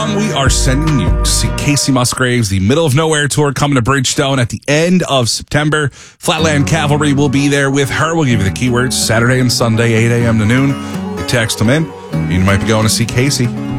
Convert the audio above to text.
song, we are sending you to see Casey Musgraves, the Middle of Nowhere tour coming to Bridgestone at the end of September. Flatland Cavalry will be there with her. We'll give you the keywords Saturday and Sunday, 8 a.m. to noon. You text them in, and you might be going to see Casey.